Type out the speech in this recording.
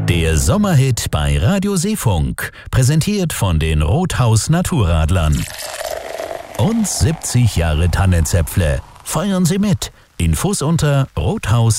Der Sommerhit bei Radio Seefunk, präsentiert von den Rothaus Naturradlern. Und 70 Jahre Tannenzäpfle. Feiern Sie mit. Infos unter rothaus